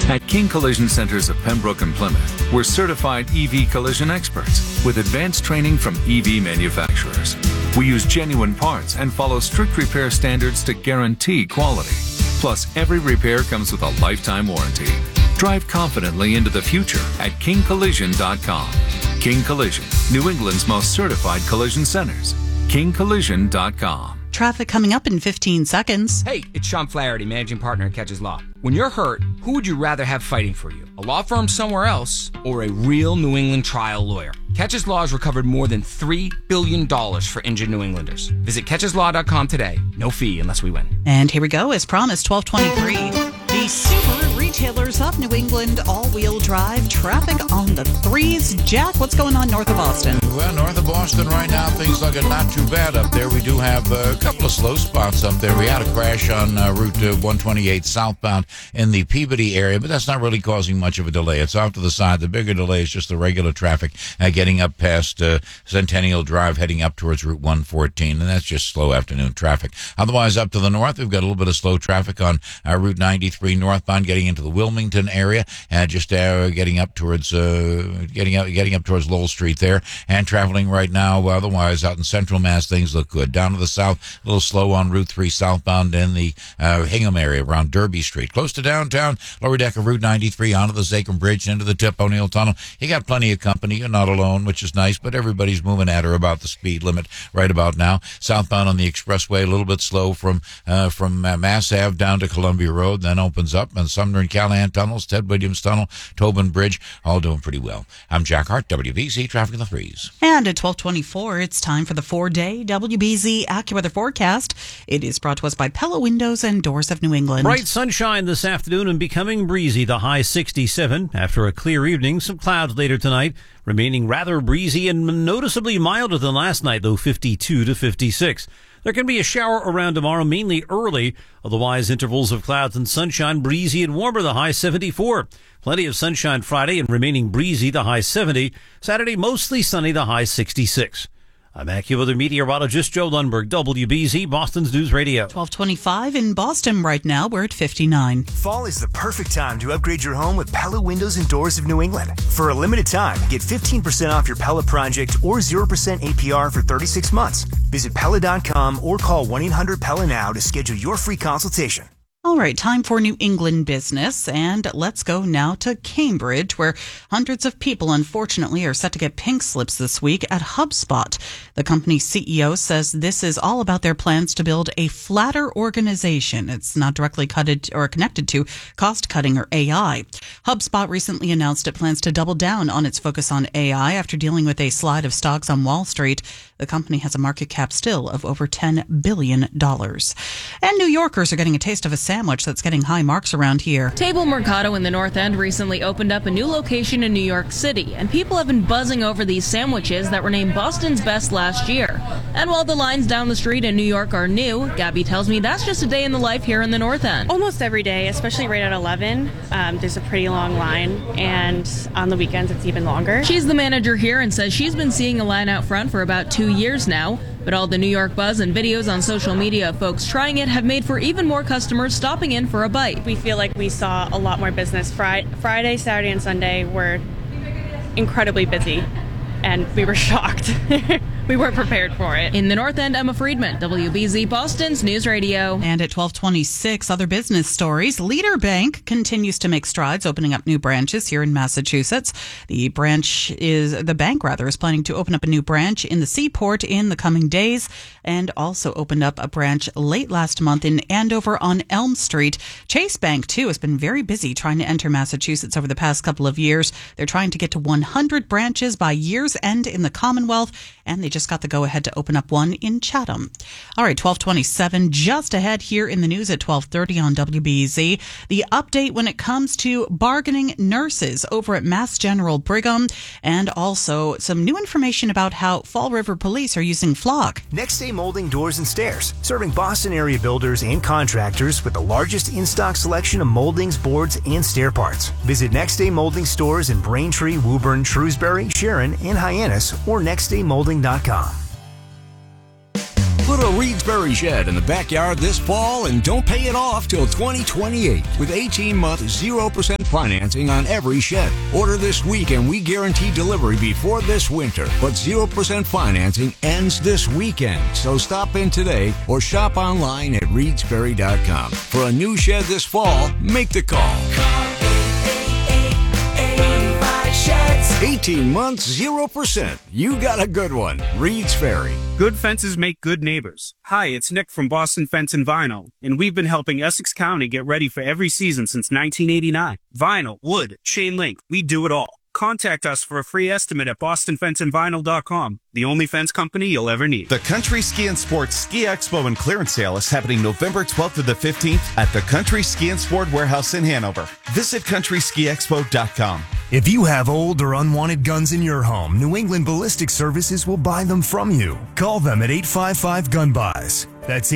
At King Collision Centers of Pembroke and Plymouth, we're certified EV collision experts with advanced training from EV manufacturers. We use genuine parts and follow strict repair standards to guarantee quality. Plus, every repair comes with a lifetime warranty. Drive confidently into the future at kingcollision.com. King Collision, New England's most certified collision centers. kingcollision.com. Traffic coming up in 15 seconds. Hey, it's Sean Flaherty, managing partner at Catches Law. When you're hurt, who would you rather have fighting for you? A law firm somewhere else or a real New England trial lawyer? Catches Law has recovered more than $3 billion for injured New Englanders. Visit catcheslaw.com today. No fee unless we win. And here we go. As promised, 12:23. The Subaru Retailers of New England all-wheel drive traffic on the threes. Jack, what's going on north of Boston? Well, north of Boston right now, things looking not too bad up there. We do have a couple of slow spots up there. We had a crash on Route 128 southbound in the Peabody area, but that's not really causing much of a delay. It's off to the side. The bigger delay is just the regular traffic getting up past Centennial Drive, heading up towards Route 114, and that's just slow afternoon traffic. Otherwise, up to the north, we've got a little bit of slow traffic on Route 93 northbound, getting into the Wilmington area, and just getting up towards getting up towards Lowell Street there, and traveling right now. Otherwise, out in Central Mass, things look good. Down to the south, a little slow on Route 3 southbound in the Hingham area around Derby Street. Close to downtown, lower deck of Route 93, onto the Zachem Bridge, into the Tip O'Neill Tunnel. You got plenty of company. You're not alone, which is nice, but everybody's moving at or about the speed limit right about now. Southbound on the expressway, a little bit slow from Mass Ave down to Columbia Road, then opens up, and Sumner and Callahan Tunnels, Ted Williams Tunnel, Tobin Bridge, all doing pretty well. I'm Jack Hart, WBZ Traffic in the Threes. And at 12:24, it's time for the 4-day WBZ AccuWeather forecast. It is brought to us by Pella Windows and Doors of New England. Bright sunshine this afternoon and becoming breezy. The high 67 after a clear evening. Some clouds later tonight, remaining rather breezy and noticeably milder than last night, though 52 to 56. There can be a shower around tomorrow, mainly early. Otherwise, intervals of clouds and sunshine, breezy and warmer, the high 74. Plenty of sunshine Friday and remaining breezy, the high 70. Saturday, mostly sunny, the high 66. I'm AccuWeather meteorologist Joe Lundberg, WBZ, Boston's News Radio. 12:25 in Boston right now. We're at 59. Fall is the perfect time to upgrade your home with Pella Windows and Doors of New England. For a limited time, get 15% off your Pella project or 0% APR for 36 months. Visit Pella.com or call 1-800-PELLA now to schedule your free consultation. All right, time for New England business, and let's go now to Cambridge, where hundreds of people, unfortunately, are set to get pink slips this week at HubSpot. The company's CEO says this is all about their plans to build a flatter organization. It's not directly connected to cost-cutting or AI. HubSpot recently announced it plans to double down on its focus on AI after dealing with a slide of stocks on Wall Street. The company has a market cap still of over $10 billion. And New Yorkers are getting a taste of a sandwich that's getting high marks around here. Table Mercado in the North End recently opened up a new location in New York City, and people have been buzzing over these sandwiches that were named Boston's Best last year. And while the lines down the street in New York are new, Gabby tells me that's just a day in the life here in the North End. Almost every day, especially right at 11, there's a pretty long line, and on the weekends it's even longer. She's the manager here and says she's been seeing a line out front for about 2 years now. But all the New York buzz and videos on social media of folks trying it have made for even more customers stopping in for a bite. We feel like we saw a lot more business. Friday, Saturday, and Sunday were incredibly busy, and we were shocked. We weren't prepared for it. In the North End, Emma Friedman, WBZ Boston's News Radio. And at 12:26, other business stories. Leader Bank continues to make strides, opening up new branches here in Massachusetts. The bank is planning to open up a new branch in the Seaport in the coming days, and also opened up a branch late last month in Andover on Elm Street. Chase Bank, too, has been very busy trying to enter Massachusetts over the past couple of years. They're trying to get to 100 branches by year's end in the Commonwealth, and they just got the go-ahead to open up one in Chatham. All right, 12:27, just ahead here in the news at 12:30 on WBZ. The update when it comes to bargaining nurses over at Mass General Brigham, and also some new information about how Fall River Police are using Flock. Next Day Molding Doors and Stairs, serving Boston area builders and contractors with the largest in-stock selection of moldings, boards, and stair parts. Visit Next Day Molding stores in Braintree, Woburn, Shrewsbury, Sharon, and Hyannis, or nextdaymolding.com. Put a Reedsbury shed in the backyard this fall and don't pay it off till 2028 with 18-month 0% financing on every shed. Order this week and we guarantee delivery before this winter. But 0% financing ends this weekend. So stop in today or shop online at reedsbury.com. For a new shed this fall, make the call. Call 888-85-SHEDS. 18 months, 0%. You got a good one. Reed's Ferry. Good fences make good neighbors. Hi, it's Nick from Boston Fence and Vinyl, and we've been helping Essex County get ready for every season since 1989. Vinyl, wood, chain link, we do it all. Contact us for a free estimate at bostonfenceandvinyl.com, the only fence company you'll ever need. The Country Ski and Sports Ski Expo and Clearance Sale is happening November 12th to the 15th at the Country Ski and Sport Warehouse in Hanover. Visit countryskiexpo.com. If you have old or unwanted guns in your home, New England Ballistic Services will buy them from you. Call them at 855-GUN-BUYS. That's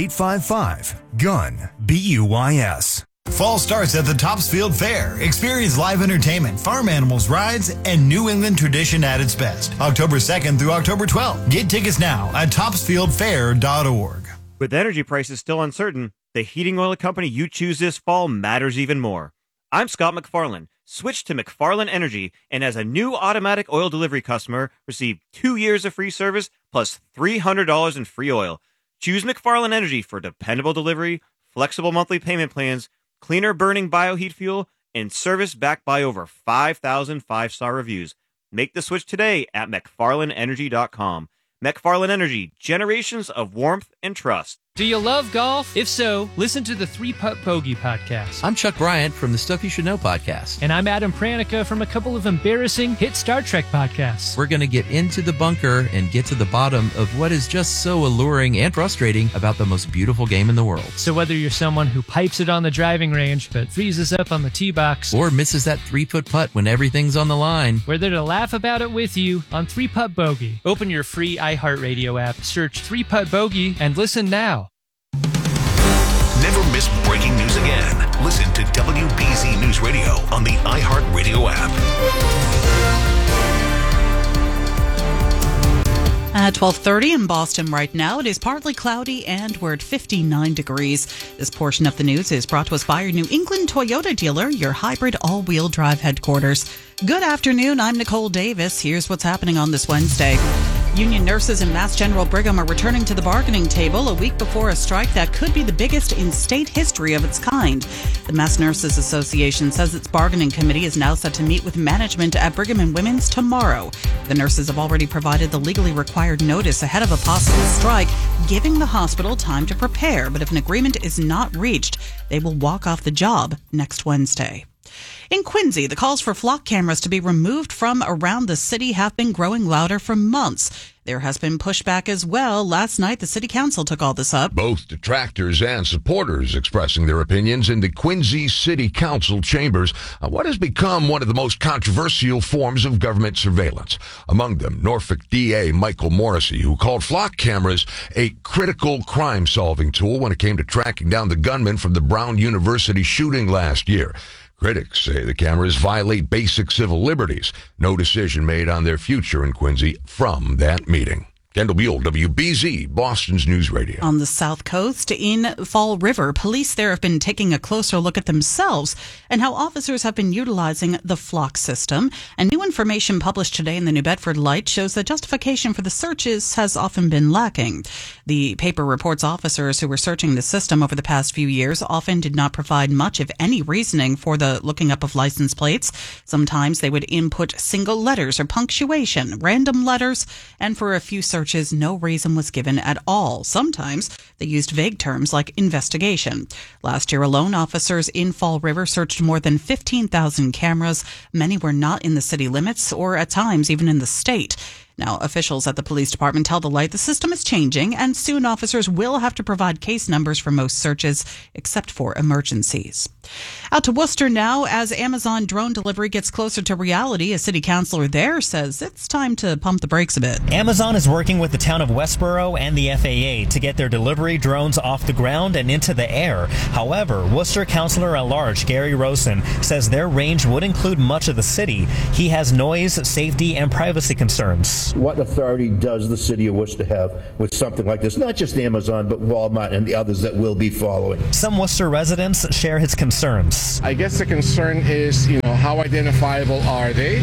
855-GUN-BUYS. Fall starts at the Topsfield Fair. Experience live entertainment, farm animals, rides, and New England tradition at its best. October 2nd through October 12th. Get tickets now at topsfieldfair.org. With energy prices still uncertain, the heating oil company you choose this fall matters even more. I'm Scott McFarland. Switch to McFarland Energy, and as a new automatic oil delivery customer, receive 2 years of free service plus $300 in free oil. Choose McFarland Energy for dependable delivery, flexible monthly payment plans, cleaner burning bioheat fuel, and service backed by over 5,000 five-star reviews. Make the switch today at McFarlandEnergy.com. McFarland Energy, generations of warmth and trust. Do you love golf? If so, listen to the 3-Putt Bogey podcast. I'm Chuck Bryant from the Stuff You Should Know podcast. And I'm Adam Pranica from a couple of embarrassing hit Star Trek podcasts. We're going to get into the bunker and get to the bottom of what is just so alluring and frustrating about the most beautiful game in the world. So whether you're someone who pipes it on the driving range but freezes up on the tee box, or misses that 3-foot putt when everything's on the line, we're there to laugh about it with you on 3-Putt Bogey. Open your free iHeartRadio app, search 3-Putt Bogey, and listen now. Never miss breaking news again. Listen to WBZ News Radio on the iHeartRadio app. At 12:30 in Boston right now, it is partly cloudy and we're at 59 degrees. This portion of the news is brought to us by your New England Toyota dealer, your hybrid all-wheel drive headquarters. Good afternoon, I'm Nicole Davis. Here's what's happening on this Wednesday. Union nurses in Mass General Brigham are returning to the bargaining table a week before a strike that could be the biggest in state history of its kind. The Mass Nurses Association says its bargaining committee is now set to meet with management at Brigham and Women's tomorrow. The nurses have already provided the legally required notice ahead of a possible strike, giving the hospital time to prepare. But if an agreement is not reached, they will walk off the job next Wednesday. In Quincy, the calls for flock cameras to be removed from around the city have been growing louder for months. There has been pushback as well. Last night, the city council took all this up. Both detractors and supporters expressing their opinions in the Quincy City Council chambers on what has become one of the most controversial forms of government surveillance. Among them, Norfolk DA Michael Morrissey, who called flock cameras a critical crime-solving tool when it came to tracking down the gunman from the Brown University shooting last year. Critics say the cameras violate basic civil liberties. No decision made on their future in Quincy from that meeting. Kendall Buell, WBZ, Boston's News Radio. On the South Coast, in Fall River, police there have been taking a closer look at themselves and how officers have been utilizing the flock system. And new information published today in the New Bedford Light shows that justification for the searches has often been lacking. The paper reports officers who were searching the system over the past few years often did not provide much, if any, reasoning for the looking up of license plates. Sometimes they would input single letters or punctuation, random letters, and for a few searches, no reason was given at all. Sometimes they used vague terms like investigation. Last year alone, officers in Fall River searched more than 15,000 cameras. Many were not in the city limits or at times even in the state. Now, officials at the police department tell the Light the system is changing, and soon officers will have to provide case numbers for most searches, except for emergencies. Out to Worcester now, as Amazon drone delivery gets closer to reality, a city councilor there says it's time to pump the brakes a bit. Amazon is working with the town of Westboro and the FAA to get their delivery drones off the ground and into the air. However, Worcester Councilor at Large Gary Rosen says their range would include much of the city. He has noise, safety, and privacy concerns. us. What authority does the city of Worcester have with something like this? Not just Amazon, but Walmart and the others that will be following. Some Worcester residents share his concerns. I guess the concern is, how identifiable are they?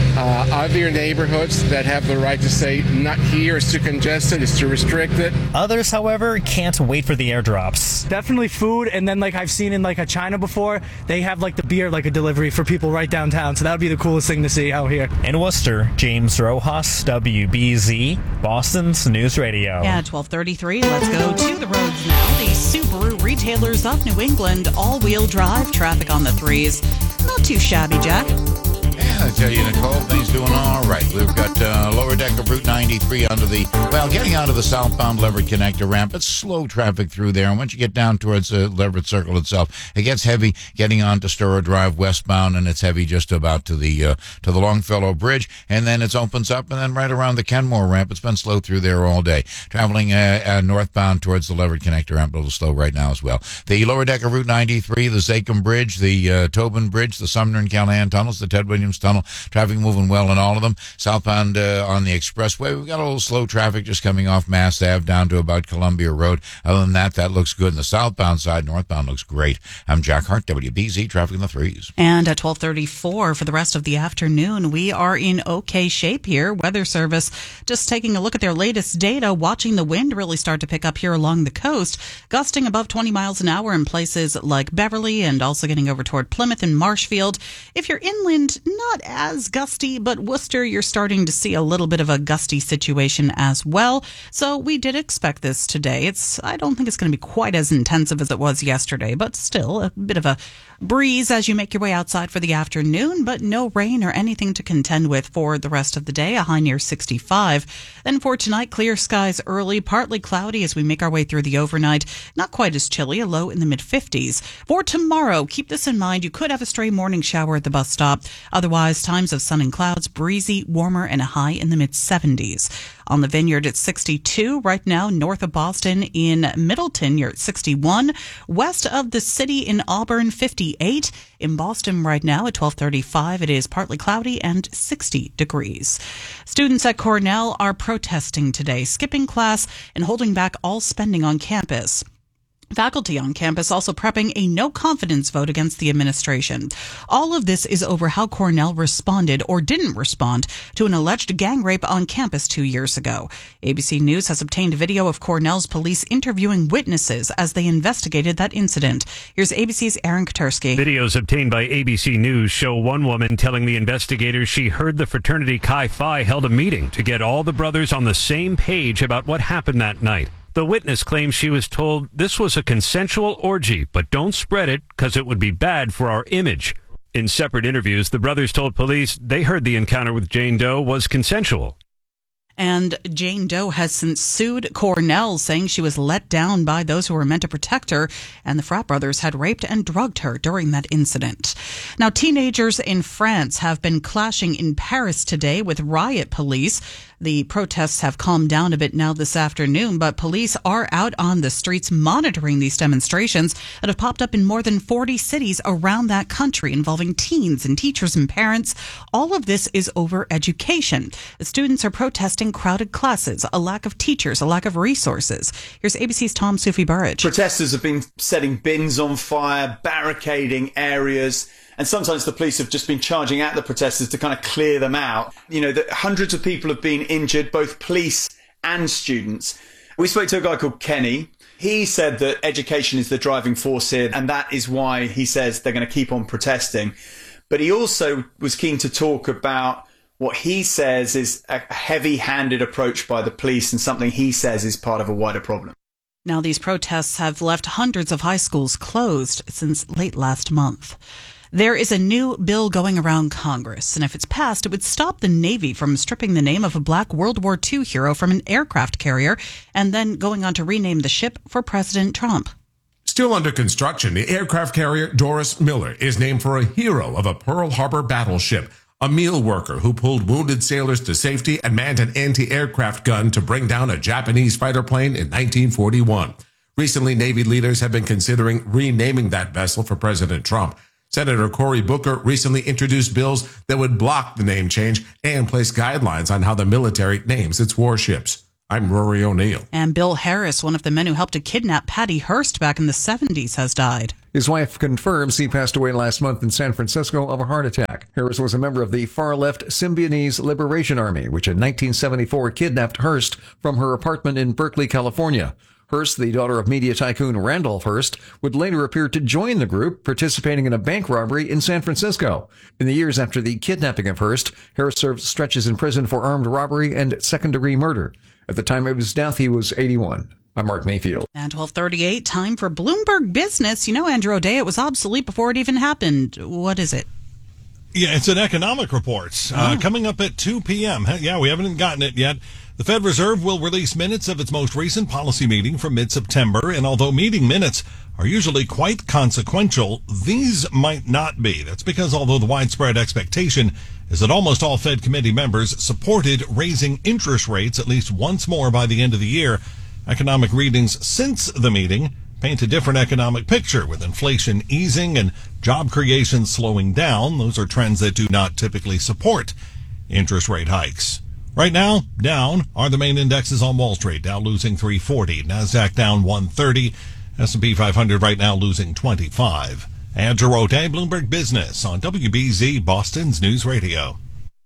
Are there neighborhoods that have the right to say, not here, it's too congested, it's too restricted? Others, however, can't wait for the airdrops. Definitely food, and then I've seen in a China before, they have the beer a delivery for people right downtown, so that would be the coolest thing to see out here. In Worcester, James Rojas, WBZ, Boston's News Radio. Yeah, 12:33. Let's go to the roads now. The Subaru retailers of New England, all-wheel drive traffic on the 3s. Not too shabby, Jack. I tell you, Nicole, things doing all right. We've got lower deck of Route 93 getting out of the southbound Leverett Connector ramp. It's slow traffic through there. And once you get down towards the Leverett Circle itself, it gets heavy getting onto Stura Drive westbound, and it's heavy just about to the Longfellow Bridge. And then it opens up, and then right around the Kenmore ramp, it's been slow through there all day. Traveling northbound towards the Leverett Connector ramp, a little slow right now as well. The lower deck of Route 93, the Zachem Bridge, the Tobin Bridge, the Sumner and Callahan tunnels, the Ted Williams Tunnel, traffic moving well in all of them. Southbound on the expressway, we've got a little slow traffic just coming off Mass Ave down to about Columbia Road. Other than that looks good. And the southbound side, northbound, looks great. I'm Jack Hart, WBZ, traffic in the 3s. And at 12:34 for the rest of the afternoon, we are in okay shape here. Weather Service just taking a look at their latest data, watching the wind really start to pick up here along the coast, gusting above 20 miles an hour in places like Beverly and also getting over toward Plymouth and Marshfield. If you're inland, not as gusty, but Worcester, you're starting to see a little bit of a gusty situation as well. So we did expect this today. I don't think it's going to be quite as intensive as it was yesterday, but still a bit of a breeze as you make your way outside for the afternoon, but no rain or anything to contend with for the rest of the day, a high near 65. Then for tonight, clear skies early, partly cloudy as we make our way through the overnight. Not quite as chilly, a low in the mid-50s. For tomorrow, keep this in mind, you could have a stray morning shower at the bus stop. Otherwise, times of sun and clouds, breezy, warmer, and a high in the mid-70s. On the Vineyard, it's 62. Right now, north of Boston in Middleton, you're at 61. West of the city in Auburn, 58. In Boston right now at 12:35, it is partly cloudy and 60 degrees. Students at Cornell are protesting today, skipping class and holding back all spending on campus. Faculty on campus also prepping a no-confidence vote against the administration. All of this is over how Cornell responded or didn't respond to an alleged gang rape on campus 2 years ago. ABC News has obtained video of Cornell's police interviewing witnesses as they investigated that incident. Here's ABC's Aaron Katursky. Videos obtained by ABC News show one woman telling the investigators she heard the fraternity Chi Phi held a meeting to get all the brothers on the same page about what happened that night. The witness claims she was told this was a consensual orgy, but don't spread it because it would be bad for our image. In separate interviews, the brothers told police they heard the encounter with Jane Doe was consensual. And Jane Doe has since sued Cornell, saying she was let down by those who were meant to protect her, and the frat brothers had raped and drugged her during that incident. Now, teenagers in France have been clashing in Paris today with riot police. The protests have calmed down a bit now this afternoon, but police are out on the streets monitoring these demonstrations that have popped up in more than 40 cities around that country, involving teens and teachers and parents. All of this is over education. The students are protesting crowded classes, a lack of teachers, a lack of resources. Here's ABC's Tom Sufi-Burridge. Protesters have been setting bins on fire, barricading areas, and sometimes the police have just been charging at the protesters to kind of clear them out. Hundreds of people have been injured, both police and students. We spoke to a guy called Kenny. He said that education is the driving force here, and that is why he says they're going to keep on protesting. But he also was keen to talk about what he says is a heavy-handed approach by the police and something he says is part of a wider problem. Now, these protests have left hundreds of high schools closed since late last month. There is a new bill going around Congress, and if it's passed, it would stop the Navy from stripping the name of a black World War II hero from an aircraft carrier and then going on to rename the ship for President Trump. Still under construction, the aircraft carrier Doris Miller is named for a hero of a Pearl Harbor battleship, a meal worker who pulled wounded sailors to safety and manned an anti-aircraft gun to bring down a Japanese fighter plane in 1941. Recently, Navy leaders have been considering renaming that vessel for President Trump. Senator Cory Booker recently introduced bills that would block the name change and place guidelines on how the military names its warships. I'm Rory O'Neill. And Bill Harris, one of the men who helped to kidnap Patty Hearst back in the 70s, has died. His wife confirms he passed away last month in San Francisco of a heart attack. Harris was a member of the far-left Symbionese Liberation Army, which in 1974 kidnapped Hearst from her apartment in Berkeley, California. Hearst, the daughter of media tycoon Randolph Hearst, would later appear to join the group, participating in a bank robbery in San Francisco. In the years after the kidnapping of Hearst, Harris served stretches in prison for armed robbery and second-degree murder. At the time of his death, he was 81. I'm Mark Mayfield. And 12:38, time for Bloomberg Business. You know, Andrew O'Day, it was obsolete before it even happened. What is it? Yeah, it's an economic report coming up at 2 p.m. Yeah, we haven't gotten it yet. The Fed Reserve will release minutes of its most recent policy meeting from mid-September, and although meeting minutes are usually quite consequential, these might not be. That's because although the widespread expectation is that almost all Fed committee members supported raising interest rates at least once more by the end of the year, economic readings since the meeting paint a different economic picture, with inflation easing and job creation slowing down. Those are trends that do not typically support interest rate hikes. Right now, down are the main indexes on Wall Street. Dow losing 340, NASDAQ down 130, S&P 500 right now losing 25. Andrew O'Day, Bloomberg Business on WBZ, Boston's News Radio.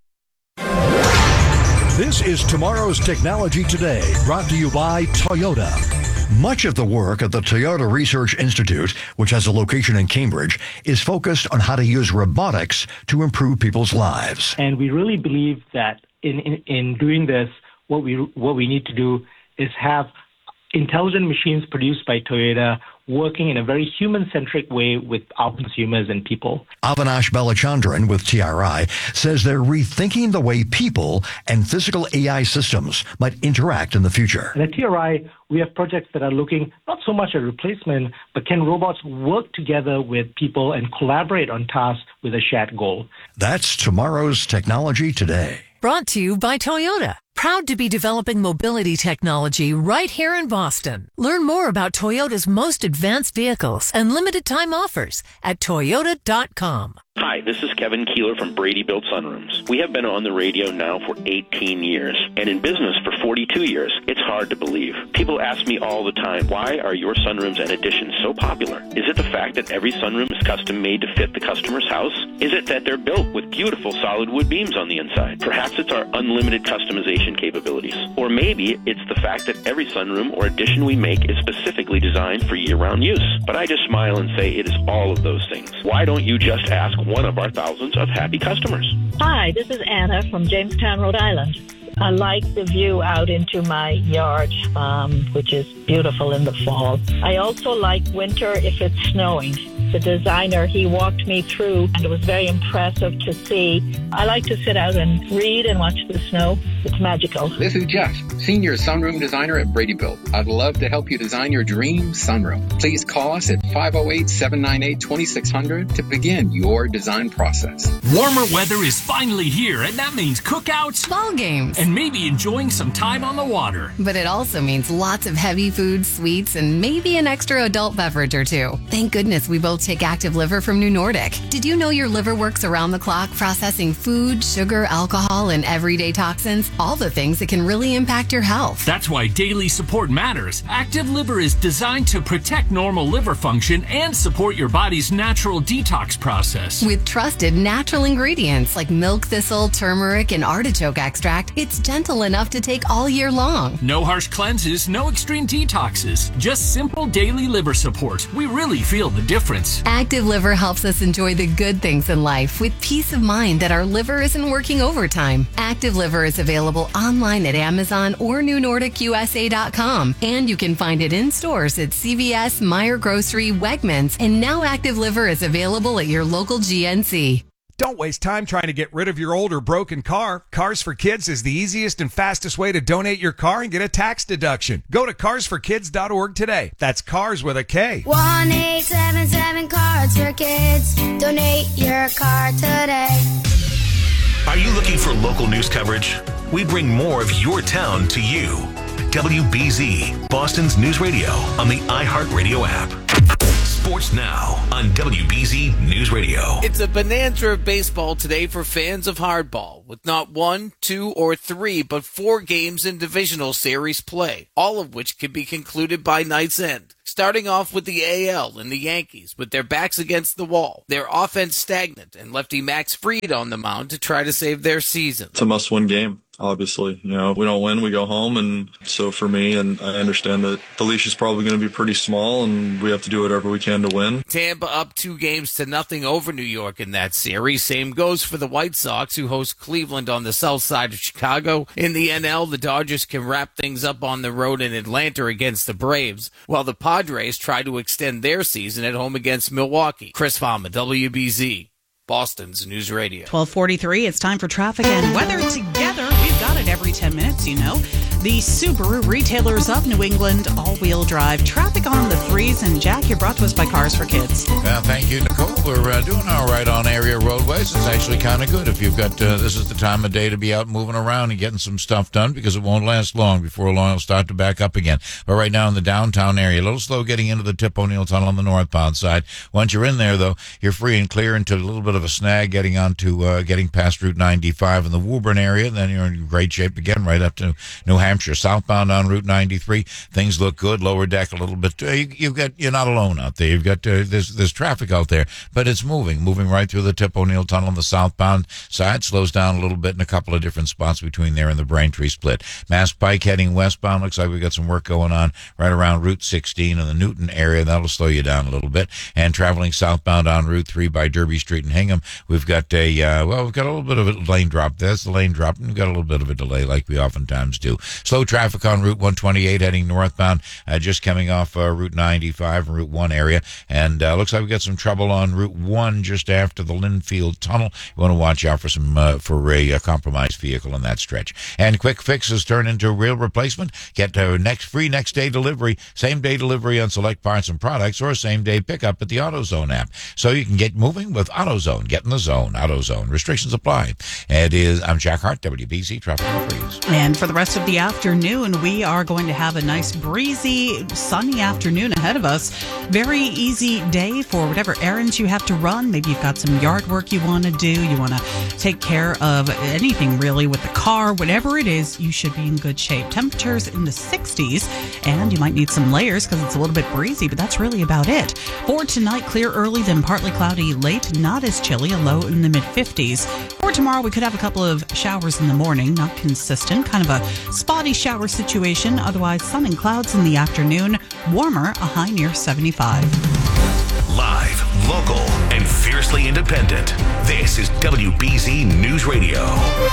This is Tomorrow's Technology Today, brought to you by Toyota. Much of the work of the Toyota Research Institute, which has a location in Cambridge, is focused on how to use robotics to improve people's lives. And we really believe that in doing this, what we need to do is have intelligent machines produced by Toyota working in a very human-centric way with our consumers and people. Avinash Balachandran with TRI says they're rethinking the way people and physical AI systems might interact in the future. And at TRI, we have projects that are looking not so much at replacement, but can robots work together with people and collaborate on tasks with a shared goal? That's Tomorrow's Technology Today. Brought to you by Toyota. Proud to be developing mobility technology right here in Boston. Learn more about Toyota's most advanced vehicles and limited time offers at Toyota.com. Hi, this is Kevin Keeler from Brady Built Sunrooms. We have been on the radio now for 18 years and in business for 42 years. It's hard to believe. People ask me all the time, why are your sunrooms and additions so popular? Is it the fact that every sunroom is custom made to fit the customer's house? Is it that they're built with beautiful solid wood beams on the inside? Perhaps it's our unlimited customization capabilities. Or maybe it's the fact that every sunroom or addition we make is specifically designed for year-round use. But I just smile and say it is all of those things. Why don't you just ask one of our thousands of happy customers? Hi, this is Anna from Jamestown, Rhode Island. I like the view out into my yard, which is beautiful in the fall. I also like winter if it's snowing. The designer, he walked me through, and it was very impressive to see. I like to sit out and read and watch the snow. It's magical. This is Jeff, Senior Sunroom Designer at Brady Built. I'd love to help you design your dream sunroom. Please call us at 508-798-2600 to begin your design process. Warmer weather is finally here, and that means cookouts, ball games, and maybe enjoying some time on the water. But it also means lots of heavy food, sweets, and maybe an extra adult beverage or two. Thank goodness we both take Active Liver from New Nordic. Did you know your liver works around the clock processing food, sugar, alcohol, and everyday toxins? All the things that can really impact your health. That's why daily support matters. Active Liver is designed to protect normal liver function and support your body's natural detox process. With trusted natural ingredients like milk thistle, turmeric, and artichoke extract, it's gentle enough to take all year long. No harsh cleanses, no extreme detoxes. Just simple daily liver support. We really feel the difference. Active Liver helps us enjoy the good things in life with peace of mind that our liver isn't working overtime. Active Liver is available online at Amazon or NewNordicUSA.com, and you can find it in stores at CVS, Meijer Grocery, Wegmans, and now Active Liver is available at your local GNC. Don't waste time trying to get rid of your old or broken car. Cars for Kids is the easiest and fastest way to donate your car and get a tax deduction. Go to carsforkids.org today. That's cars with a K. 1-877 Cars for Kids. Donate your car today. Are you looking for local news coverage? We bring more of your town to you. WBZ, Boston's News Radio on the iHeartRadio app. Sports Now on WBZ News Radio. It's a bonanza of baseball today for fans of hardball, with not 1, 2, or 3, but 4 games in divisional series play, all of which can be concluded by night's end. Starting off with the AL and the Yankees with their backs against the wall, their offense stagnant, and lefty Max Fried on the mound to try to save their season. It's a must-win game. Obviously, we don't win, we go home. And so for me, and I understand that the leash is probably going to be pretty small and we have to do whatever we can to win. Tampa up 2-0 over New York in that series. Same goes for the White Sox, who host Cleveland on the south side of Chicago. In the NL, the Dodgers can wrap things up on the road in Atlanta against the Braves, while the Padres try to extend their season at home against Milwaukee. Chris Farmer, WBZ. Boston's News Radio. 12:43. It's time for traffic and weather together. We've got it every 10 minutes, The Subaru Retailers of New England all-wheel drive. Traffic on the 3s. And Jack, you're brought to us by Cars for Kids. Well, thank you, Nicole. We're doing all right on area roadways. It's actually kind of good if you've got, this is the time of day to be out moving around and getting some stuff done, because it won't last long. Before long, it'll start to back up again. But right now in the downtown area, a little slow getting into the Tip O'Neill Tunnel on the northbound side. Once you're in there, though, you're free and clear into a little bit of a snag getting onto, getting past Route 95 in the Woburn area. And then you're in great shape again right up to New Hampshire. Southbound on Route 93, things look good. Lower deck a little bit. You're not alone out there. You've got there's traffic out there, but it's moving right through the Tip O'Neill Tunnel on the southbound side. Slows down a little bit in a couple of different spots between there and the Braintree split. Mass Pike heading westbound. Looks like we've got some work going on right around Route 16 in the Newton area. That'll slow you down a little bit. And traveling southbound on Route 3 by Derby Street and Hingham, we've got we've got a little bit of a lane drop. There's the lane drop, and we've got a little bit of a delay like we oftentimes do. Slow traffic on Route 128 heading northbound, just coming off Route 95 and Route 1 area. And looks like we got some trouble on Route 1 just after the Linfield Tunnel. You want to watch out for a compromised vehicle in that stretch. And quick fixes turn into real replacement. Get free next day delivery, same day delivery on select parts and products, or same day pickup at the AutoZone app. So you can get moving with AutoZone. Get in the zone. AutoZone. Restrictions apply. I'm Jack Hart, WBZ Traffic and Freeze. And for the rest of the afternoon, we are going to have a nice breezy, sunny afternoon ahead of us. Very easy day for whatever errands you have to run. Maybe you've got some yard work you want to do. You want to take care of anything really with the car. Whatever it is, you should be in good shape. Temperatures in the 60s, and you might need some layers because it's a little bit breezy, but that's really about it. For tonight, clear early, then partly cloudy late, not as chilly, a low in the mid-50s. For tomorrow, we could have a couple of showers in the morning, not consistent, kind of a spotty shower situation. Otherwise, sun and clouds in the afternoon, warmer, a high near 75. Live, local, and fiercely independent. This is WBZ News Radio.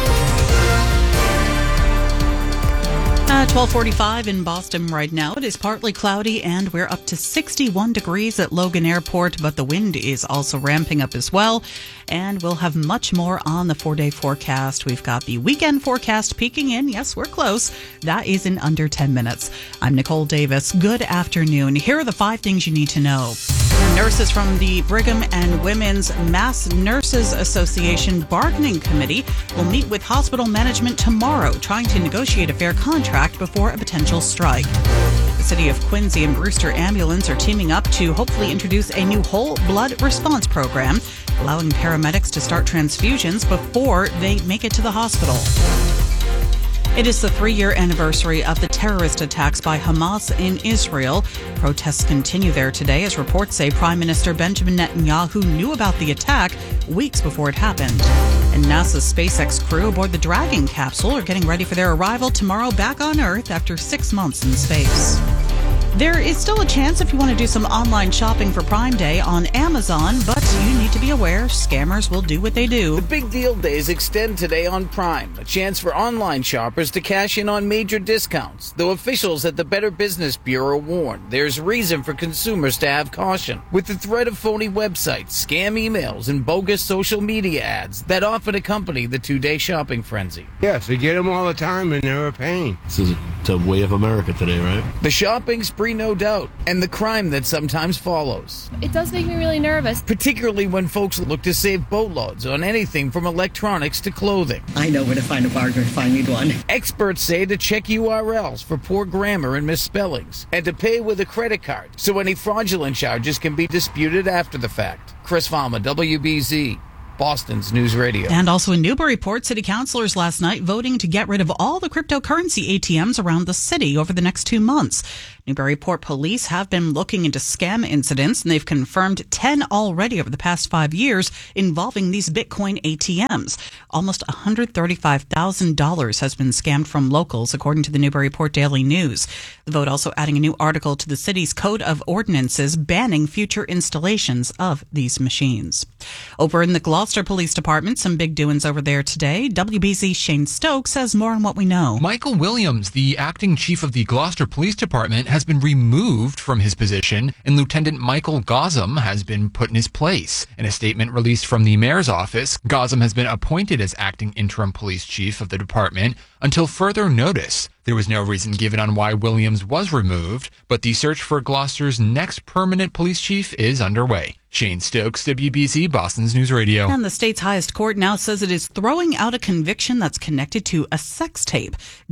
12:45 in Boston right now. It is partly cloudy, and we're up to 61 degrees at Logan Airport, but the wind is also ramping up as well. And we'll have much more on the 4-day forecast. We've got the weekend forecast peeking in. Yes, we're close. That is in under 10 minutes. I'm Nicole Davis. Good afternoon. Here are the 5 things you need to know. Nurses from the Brigham and Women's Mass Nurses Association Bargaining Committee will meet with hospital management tomorrow, trying to negotiate a fair contract before a potential strike. The city of Quincy and Brewster Ambulance are teaming up to hopefully introduce a new whole blood response program, allowing paramedics to start transfusions before they make it to the hospital. It is the 3-year anniversary of the terrorist attacks by Hamas in Israel. Protests continue there today as reports say Prime Minister Benjamin Netanyahu knew about the attack weeks before it happened. And NASA's SpaceX crew aboard the Dragon capsule are getting ready for their arrival tomorrow back on Earth after 6 months in space. There is still a chance if you want to do some online shopping for Prime Day on Amazon, but you need to be aware scammers will do what they do. The big deal days extend today on Prime, a chance for online shoppers to cash in on major discounts. Though officials at the Better Business Bureau warn there's reason for consumers to have caution, with the threat of phony websites, scam emails, and bogus social media ads that often accompany the 2-day shopping frenzy. Yes, we get them all the time and they're a pain. This is the way of America today, right? The shopping spree, no doubt, and the crime that sometimes follows. It does make me really nervous. Particularly particularly when folks look to save boatloads on anything from electronics to clothing. I know where to find a bargain if I need one. Experts say to check URLs for poor grammar and misspellings, and to pay with a credit card so any fraudulent charges can be disputed after the fact. Chris Falma, WBZ, Boston's News Radio. And also in Newburyport, city councilors last night voting to get rid of all the cryptocurrency ATMs around the city over the next 2 months. Newburyport police have been looking into scam incidents, and they've confirmed 10 already over the past 5 years involving these Bitcoin ATMs. Almost $135,000 has been scammed from locals, according to the Newburyport Daily News. The vote also adding a new article to the city's Code of Ordinances banning future installations of these machines. Over in the Gloucester Police Department, some big doings over there today. WBZ's Shane Stokes has more on what we know. Michael Williams, the acting chief of the Gloucester Police Department, has been removed from his position, and Lieutenant Michael Gossam has been put in his place. In a statement released from the mayor's office, Gossam has been appointed as acting interim police chief of the department until further notice. There was no reason given on why Williams was removed, but the search for Gloucester's next permanent police chief is underway. Shane Stokes, WBZ, Boston's News Radio. And the state's highest court now says it is throwing out a conviction that's connected to a sex tape.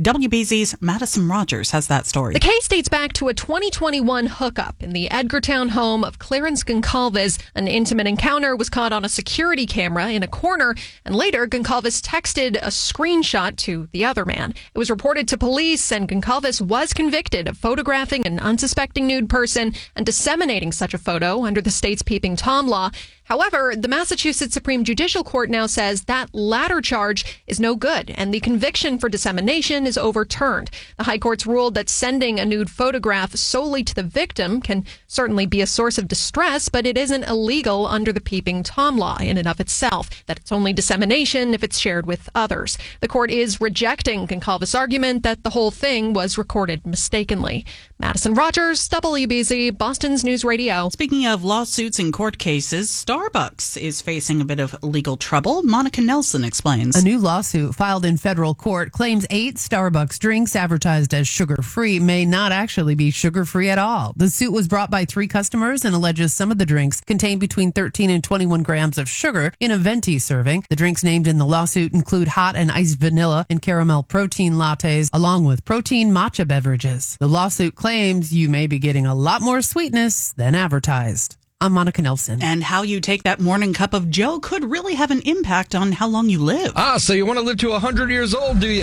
WBZ's Madison Rogers has that story. The case dates back to a 2021 hookup in the Edgartown home of Clarence Goncalves. An intimate encounter was caught on a security camera in a corner, and later Goncalves texted a screenshot to the other man. It was reported to police, and Goncalves was convicted of photographing an unsuspecting nude person and disseminating such a photo under the state's Peeping Tom law. However, the Massachusetts Supreme Judicial Court now says that latter charge is no good, and the conviction for dissemination is overturned. The High Court's ruled that sending a nude photograph solely to the victim can certainly be a source of distress, but it isn't illegal under the Peeping Tom law in and of itself, that it's only dissemination if it's shared with others. The court is rejecting Goncalves' argument that the whole thing was recorded mistakenly. Madison Rogers, WBZ, Boston's News Radio. Speaking of lawsuits and court cases, Starbucks is facing a bit of legal trouble. Monica Nelson explains. A new lawsuit filed in federal court claims 8 Starbucks drinks advertised as sugar-free may not actually be sugar-free at all. The suit was brought by 3 customers and alleges some of the drinks contain between 13 and 21 grams of sugar in a venti serving. The drinks named in the lawsuit include hot and iced vanilla and caramel protein lattes, along with protein matcha beverages. The lawsuit claims you may be getting a lot more sweetness than advertised. I'm Monica Nelson. And how you take that morning cup of joe could really have an impact on how long you live. So you want to live to 100 years old, do you?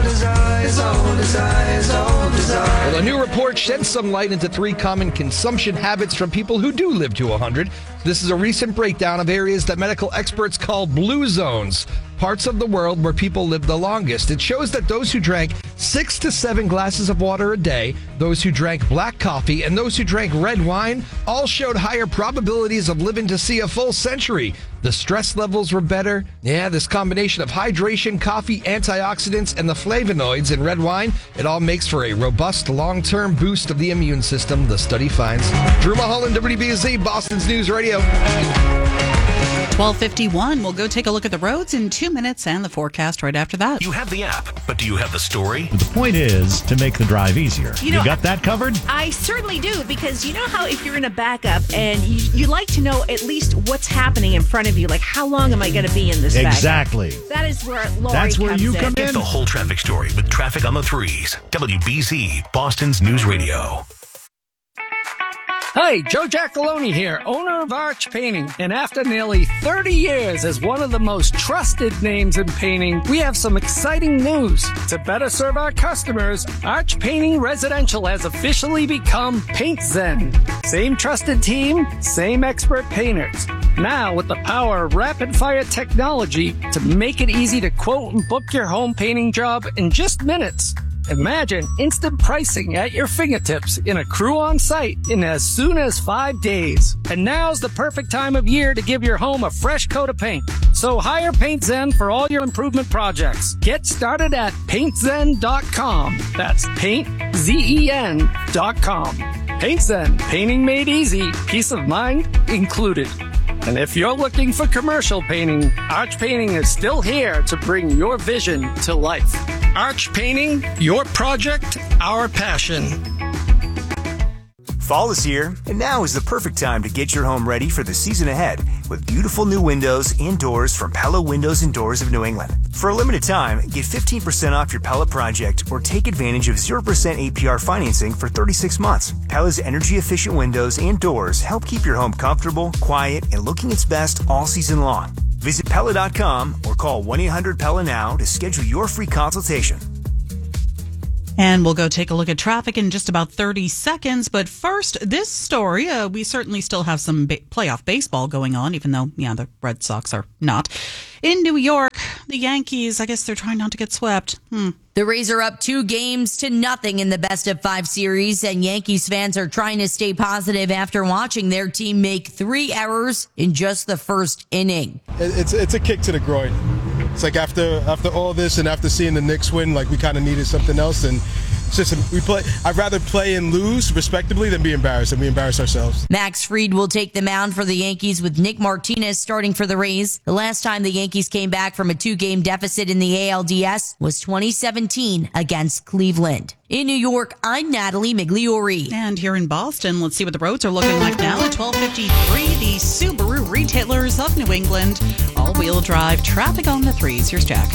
Well, a new report sheds some light into 3 common consumption habits from people who do live to 100. This is a recent breakdown of areas that medical experts call blue zones, parts of the world where people live the longest. It shows that those who drank 6 to 7 glasses of water a day, those who drank black coffee, and those who drank red wine all showed higher probabilities of living to see a full century. The stress levels were better. Yeah, this combination of hydration, coffee, antioxidants, and the flavonoids in red wine, it all makes for a robust long-term boost of the immune system, the study finds. Drew Mulholland, WBZ, Boston's News Radio. 12:51. We'll go take a look at the roads in 2 minutes and the forecast right after that. You have the app, but do you have the story? The point is to make the drive easier. You got that covered? I certainly do, because you know how if you're in a backup and you like to know at least what's happening in front of you, like how long am I going to be in this Exactly. backup? That is where Lori That's where comes you in. come in. Get the whole traffic story with Traffic on the Threes. WBZ, Boston's News Radio. Hi, Joe Giacalone here, owner of Arch Painting. And after nearly 30 years as one of the most trusted names in painting, we have some exciting news. To better serve our customers, Arch Painting Residential has officially become Paint Zen. Same trusted team, same expert painters. Now with the power of rapid-fire technology to make it easy to quote and book your home painting job in just minutes. Imagine instant pricing at your fingertips in a crew on site in as soon as 5 days. And now's the perfect time of year to give your home a fresh coat of paint. So hire Paint Zen for all your improvement projects. Get started at paintzen.com. That's paintzen.com. Paint Zen, painting made easy, peace of mind included. And if you're looking for commercial painting, Arch Painting is still here to bring your vision to life. Arch Painting, your project, our passion. Fall is here, and now is the perfect time to get your home ready for the season ahead. with beautiful new windows and doors from Pella Windows and Doors of New England. For a limited time, get 15% off your Pella project or take advantage of 0% APR financing for 36 months. Pella's energy-efficient windows and doors help keep your home comfortable, quiet, and looking its best all season long. Visit Pella.com or call 1-800-PELLA now to schedule your free consultation. And we'll go take a look at traffic in just about 30 seconds. But first, this story, we certainly still have some playoff baseball going on, even though, the Red Sox are not. In New York, the Yankees, I guess they're trying not to get swept. The Rays are up 2-0 in the best-of-5 series, and Yankees fans are trying to stay positive after watching their team make 3 errors in just the first inning. It's a kick to the groin. It's like after all this and after seeing the Knicks win, like we kind of needed something else. And it's just I'd rather play and lose respectably than be embarrassed, and we embarrass ourselves. Max Fried will take the mound for the Yankees with Nick Martinez starting for the Rays. The last time the Yankees came back from a 2-game deficit in the ALDS was 2017 against Cleveland. In New York, I'm Natalie Migliori. And here in Boston, let's see what the roads are looking like now. At 12:53, the Subaru Retailers of New England. All-wheel drive traffic on the 3s. Here's Jack.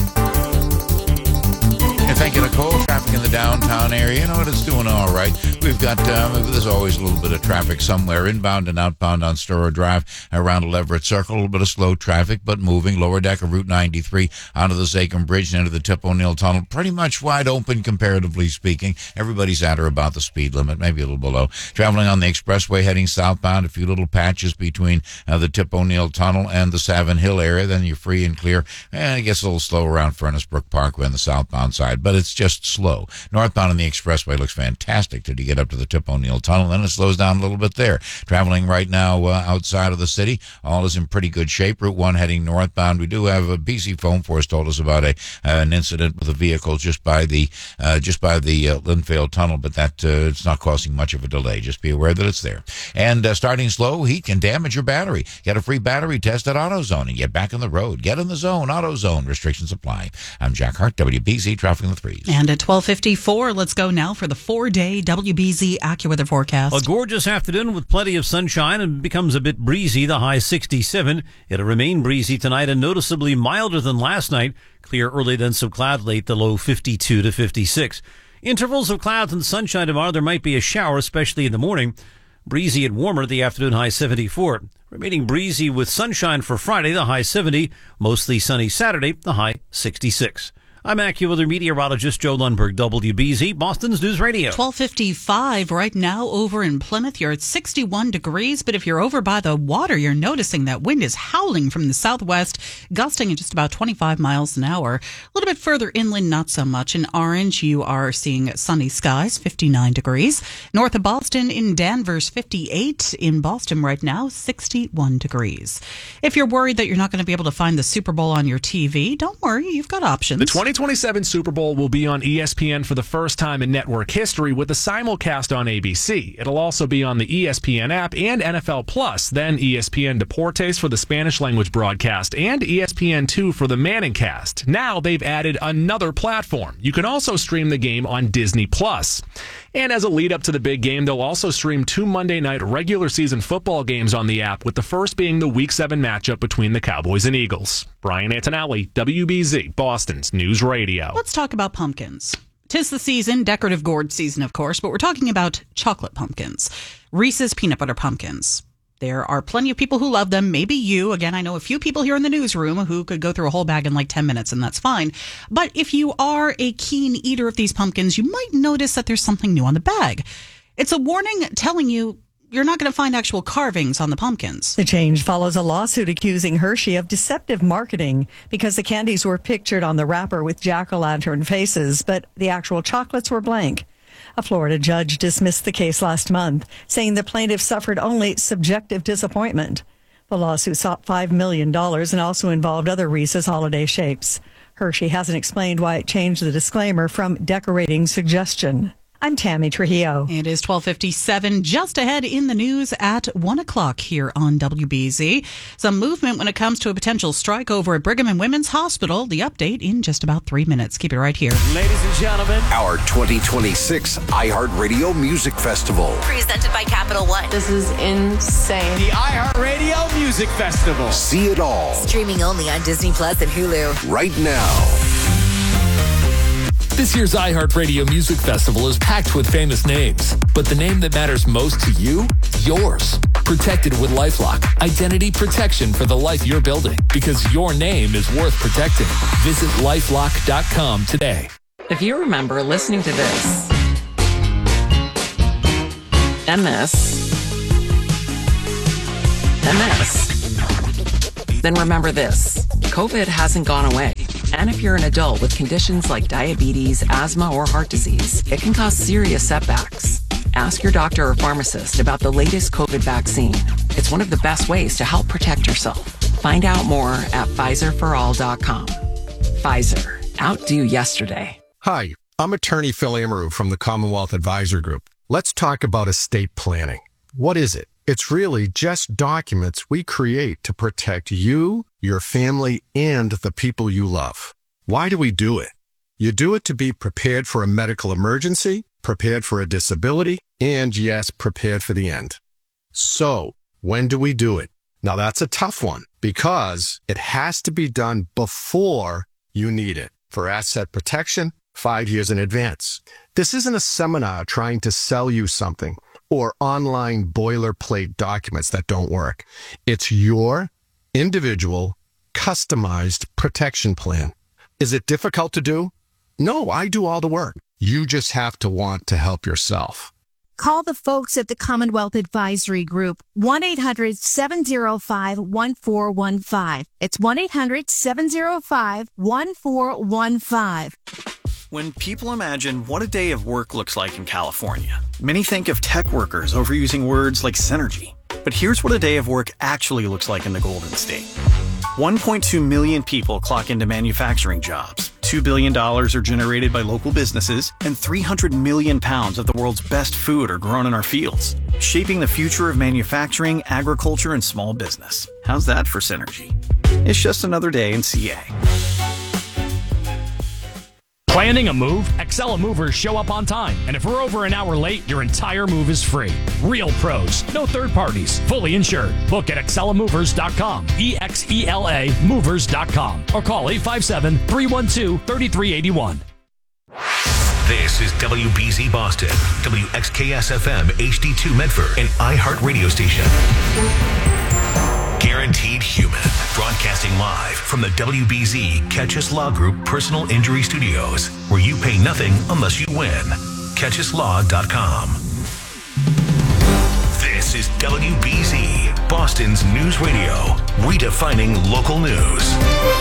And thank you, Nicole. Traffic in the downtown area, it's doing all right. We've got, there's always a little bit of traffic somewhere, inbound and outbound on Storrow Drive, around Leverett Circle. A little bit of slow traffic, but moving. Lower deck of Route 93 onto the Zachem Bridge and into the Tip O'Neill Tunnel. Pretty much wide open, comparatively speaking. Everybody's at or about the speed limit, maybe a little below. Traveling on the expressway heading southbound, a few little patches between the Tip O'Neill Tunnel and the Savin Hill area. Then you're free and clear. And it gets a little slow around Furnace Brook Parkway on the southbound side, but it's just slow. Northbound on the expressway looks fantastic till you get up to the Tip O'Neill Tunnel, then it slows down a little bit there. Traveling right now outside of the city, all is in pretty good shape. Route 1 heading northbound. We do have a BC Phone Force told us about an incident with a vehicle just by the Linfield Tunnel, but that it's not causing much of a delay. Just be aware that it's there. And starting slow, heat can damage your battery. Get a free battery test at AutoZone and get back on the road. Get in the zone. AutoZone. Restrictions apply. I'm Jack Hart, WBZ Traffic in the 3s. And at 12:54, let's go now for the 4-day WBZ AccuWeather forecast. A gorgeous afternoon with plenty of sunshine and becomes a bit breezy, the high 67. It'll remain breezy tonight and noticeably milder than last night. Clear early, then some cloud late, the low 52 to 56. Intervals of clouds and sunshine tomorrow. There might be a shower, especially in the morning. Breezy and warmer, the afternoon high 74. Remaining breezy with sunshine for Friday, the high 70. Mostly sunny Saturday, the high 66. I'm AccuWeather meteorologist Joe Lundberg, WBZ, Boston's News Radio. 12:55 right now over in Plymouth. You're at 61 degrees, but if you're over by the water, you're noticing that wind is howling from the southwest, gusting at just about 25 miles an hour. A little bit further inland, not so much. In Orange, you are seeing sunny skies, 59 degrees. North of Boston, in Danvers, 58. In Boston right now, 61 degrees. If you're worried that you're not going to be able to find the Super Bowl on your TV, don't worry, you've got options. The 2027 Super Bowl will be on ESPN for the first time in network history with a simulcast on ABC. It'll also be on the ESPN app and NFL Plus, then ESPN Deportes for the Spanish language broadcast, and ESPN2 for the Manning cast. Now they've added another platform. You can also stream the game on Disney Plus. And as a lead up to the big game, they'll also stream 2 Monday night regular season football games on the app, with the first being the Week 7 matchup between the Cowboys and Eagles. Brian Antonelli, WBZ, Boston's News Radio. Let's talk about pumpkins. 'Tis the season, decorative gourd season, of course, but we're talking about chocolate pumpkins. Reese's peanut butter pumpkins. There are plenty of people who love them. Maybe you. Again, I know a few people here in the newsroom who could go through a whole bag in like 10 minutes, and that's fine. But if you are a keen eater of these pumpkins, you might notice that there's something new on the bag. It's a warning telling you you're not going to find actual carvings on the pumpkins. The change follows a lawsuit accusing Hershey of deceptive marketing because the candies were pictured on the wrapper with jack-o'-lantern faces, but the actual chocolates were blank. A Florida judge dismissed the case last month, saying the plaintiff suffered only subjective disappointment. The lawsuit sought $5 million and also involved other Reese's holiday shapes. Hershey hasn't explained why it changed the disclaimer from decorating suggestion. I'm Tammy Trujillo. It is 12:57, just ahead in the news at 1 o'clock here on WBZ. Some movement when it comes to a potential strike over at Brigham and Women's Hospital. The update in just about 3 minutes. Keep it right here. Ladies and gentlemen, our 2026 iHeartRadio Music Festival. Presented by Capital One. This is insane. The iHeartRadio Music Festival. See it all. Streaming only on Disney Plus and Hulu. Right now. This year's iHeartRadio Music Festival is packed with famous names, but the name that matters most to you? Yours. Protected with LifeLock. Identity protection for the life you're building, because your name is worth protecting. Visit LifeLock.com today. If you remember listening to this, and this, then remember this. COVID hasn't gone away. And if you're an adult with conditions like diabetes, asthma, or heart disease, it can cause serious setbacks. Ask your doctor or pharmacist about the latest COVID vaccine. It's one of the best ways to help protect yourself. Find out more at PfizerForAll.com. Pfizer. Outdo yesterday. Hi, I'm attorney Phil Amaru from the Commonwealth Advisor Group. Let's talk about estate planning. What is it? It's really just documents we create to protect you, your family, and the people you love. Why do we do it? You do it to be prepared for a medical emergency, prepared for a disability, and yes, prepared for the end. So, when do we do it? Now that's a tough one because it has to be done before you need it. For asset protection, 5 years in advance. This isn't a seminar trying to sell you something or online boilerplate documents that don't work. It's your individual, customized protection plan. Is it difficult to do? No, I do all the work. You just have to want to help yourself. Call the folks at the Commonwealth Advisory Group, 1-800-705-1415. It's 1-800-705-1415. When people imagine what a day of work looks like in California, many think of tech workers overusing words like synergy. But here's what a day of work actually looks like in the Golden State. 1.2 million people clock into manufacturing jobs. $2 billion are generated by local businesses, and 300 million pounds of the world's best food are grown in our fields, shaping the future of manufacturing, agriculture, and small business. How's that for synergy? It's just another day in CA. Planning a move? Excella Movers show up on time. And if we're over an hour late, your entire move is free. Real pros, no third parties, fully insured. Look at ExcellaMovers.com, EXELA Movers.com, or call 857-312-3381. This is WBZ Boston, WXKS-FM HD2 Medford, and iHeart Radio Station. Guaranteed Human, broadcasting live from the WBZ Catchus Law Group Personal Injury Studios, where you pay nothing unless you win. CatchusLaw.com. This is WBZ, Boston's news radio, redefining local news.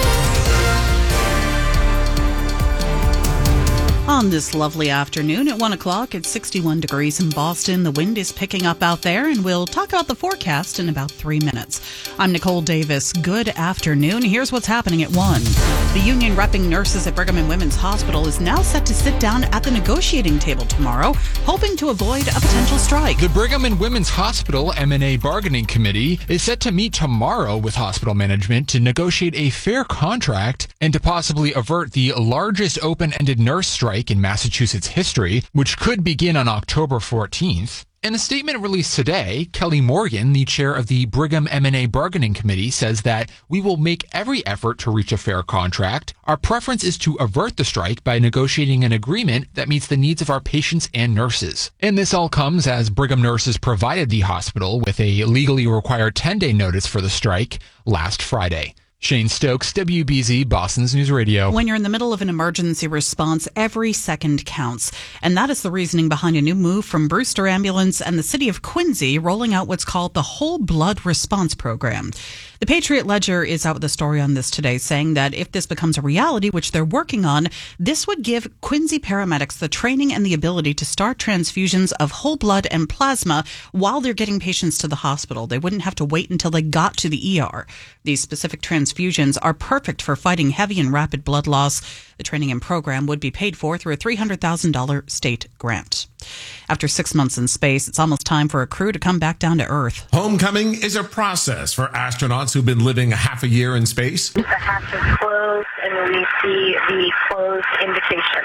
On this lovely afternoon at 1 o'clock, it's 61 degrees in Boston. The wind is picking up out there, and we'll talk about the forecast in about 3 minutes. I'm Nicole Davis. Good afternoon. Here's what's happening at 1. The union repping nurses at Brigham and Women's Hospital is now set to sit down at the negotiating table tomorrow, hoping to avoid a potential strike. The Brigham and Women's Hospital M&A Bargaining Committee is set to meet tomorrow with hospital management to negotiate a fair contract and to possibly avert the largest open-ended nurse strike in Massachusetts history, which could begin on October 14th. In a statement released today, Kelly Morgan, the chair of the Brigham M&A Bargaining Committee, says that we will make every effort to reach a fair contract. Our preference is to avert the strike by negotiating an agreement that meets the needs of our patients and nurses. And this all comes as Brigham nurses provided the hospital with a legally required 10-day notice for the strike last Friday. Shane Stokes, WBZ, Boston's News Radio. When you're in the middle of an emergency response, every second counts. And that is the reasoning behind a new move from Brewster Ambulance and the city of Quincy rolling out what's called the Whole Blood Response Program. The Patriot Ledger is out with a story on this today, saying that if this becomes a reality, which they're working on, this would give Quincy paramedics the training and the ability to start transfusions of whole blood and plasma while they're getting patients to the hospital. They wouldn't have to wait until they got to the ER. These specific transfusions are perfect for fighting heavy and rapid blood loss. The training and program would be paid for through a $300,000 state grant. After 6 months in space, it's almost time for a crew to come back down to Earth. Homecoming is a process for astronauts who've been living half a year in space. The hatch is closed, and we see the closed indication.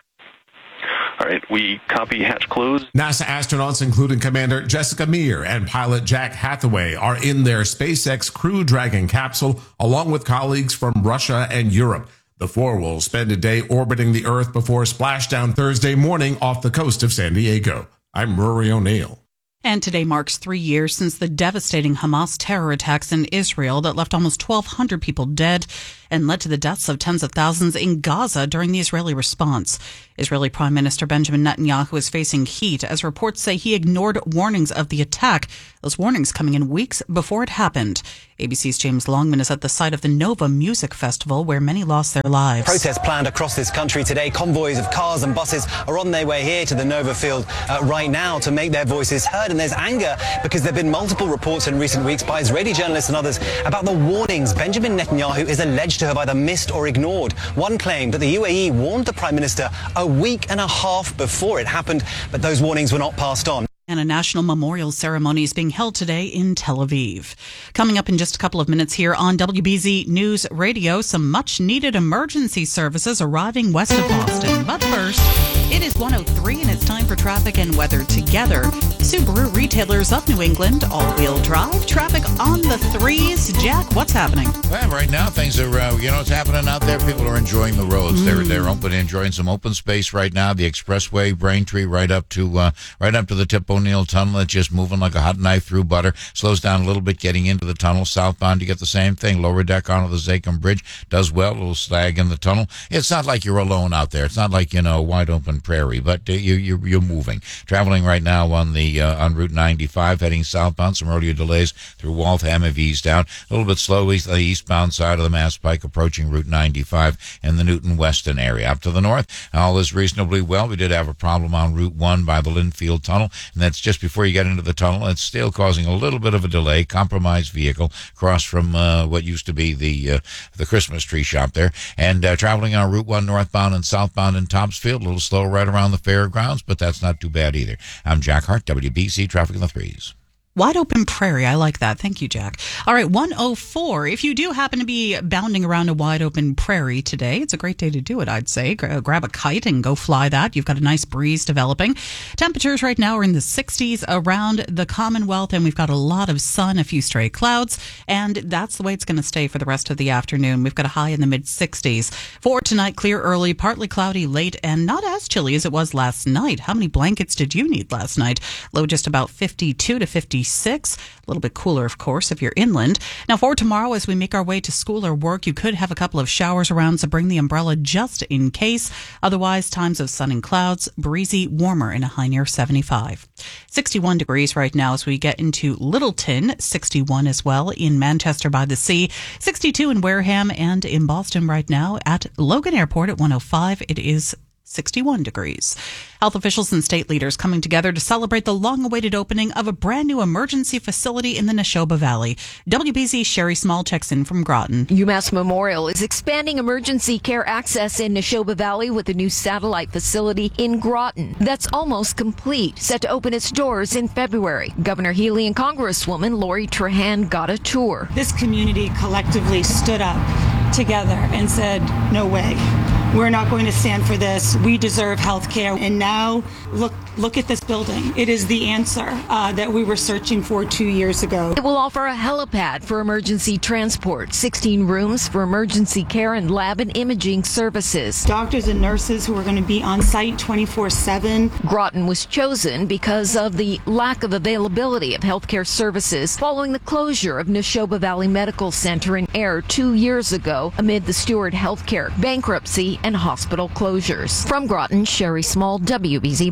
All right, we copy hatch closed. NASA astronauts, including Commander Jessica Meir and pilot Jack Hathaway, are in their SpaceX Crew Dragon capsule, along with colleagues from Russia and Europe. The four will spend a day orbiting the Earth before splashdown Thursday morning off the coast of San Diego. I'm Rory O'Neill. And today marks 3 years since the devastating Hamas terror attacks in Israel that left almost 1,200 people dead and led to the deaths of tens of thousands in Gaza during the Israeli response. Israeli Prime Minister Benjamin Netanyahu is facing heat as reports say he ignored warnings of the attack, those warnings coming in weeks before it happened. ABC's James Longman is at the site of the Nova Music Festival where many lost their lives. Protests planned across this country today. Convoys of cars and buses are on their way here to the Nova field right now to make their voices heard. And there's anger because there have been multiple reports in recent weeks by Israeli journalists and others about the warnings Benjamin Netanyahu is alleged to have either missed or ignored. One claimed that the UAE warned the Prime Minister a week and a half before it happened, but those warnings were not passed on. And a national memorial ceremony is being held today in Tel Aviv. Coming up in just a couple of minutes here on WBZ News Radio, some much-needed emergency services arriving west of Boston. But first, it is 1:03 and it's time for traffic and weather together. Subaru retailers of New England, all-wheel drive, traffic on the threes. Jack, what's happening? Well, right now things are, it's happening out there. People are enjoying the roads. They're open, enjoying some open space right now. The expressway, Braintree, right up to the Tip O'Neill Tunnel. It's just moving like a hot knife through butter. Slows down a little bit getting into the tunnel. Southbound, you get the same thing. Lower deck onto the Zakim Bridge does well. A little slag in the tunnel. It's not like you're alone out there. It's not like, wide open prairie, but you're moving. Traveling right now on Route 95, heading southbound. Some earlier delays through Waltham have eased out. A little bit slow the eastbound side of the Mass Pike approaching Route 95 in the Newton Weston area. Up to the north, all is reasonably well. We did have a problem on Route 1 by the Linfield Tunnel, and that's just before you get into the tunnel. It's still causing a little bit of a delay. Compromised vehicle across from what used to be the Christmas tree shop there. And traveling on Route 1 northbound and southbound in Topsfield, a little slow right around the fairgrounds, but that's not too bad either. I'm Jack Hart, WBC Traffic in the Threes. Wide open prairie. I like that. Thank you, Jack. All right, 1:04. If you do happen to be bounding around a wide open prairie today, it's a great day to do it, I'd say. Grab a kite and go fly that. You've got a nice breeze developing. Temperatures right now are in the 60s around the Commonwealth, and we've got a lot of sun, a few stray clouds, and that's the way it's going to stay for the rest of the afternoon. We've got a high in the mid-60s. For tonight, clear early, partly cloudy late, and not as chilly as it was last night. How many blankets did you need last night? Low just about 52 to 56. A little bit cooler, of course, if you're inland. Now, for tomorrow, as we make our way to school or work, you could have a couple of showers around, so bring the umbrella just in case. Otherwise, times of sun and clouds, breezy, warmer, and a high near 75. 61 degrees right now as we get into Littleton, 61 as well in Manchester by the Sea, 62 in Wareham, and in Boston right now at Logan Airport at 105. It is 61 degrees. Health officials and state leaders coming together to celebrate the long-awaited opening of a brand new emergency facility in the Neshoba Valley. WBZ's Sherry Small checks in from Groton. UMass Memorial is expanding emergency care access in Neshoba Valley with a new satellite facility in Groton that's almost complete, set to open its doors in February. Governor Healy and Congresswoman Lori Trahan got a tour. This community collectively stood up together and said, no way. We're not going to stand for this. We deserve health care. And now look at this building. It is the answer that we were searching for 2 years ago. It will offer a helipad for emergency transport, 16 rooms for emergency care and lab and imaging services. Doctors and nurses who are going to be on site 24/7. Groton was chosen because of the lack of availability of healthcare services following the closure of Neshoba Valley Medical Center in Air 2 years ago amid the Steward Healthcare bankruptcy and hospital closures. From Groton, Sherry Small, WBZ Boston.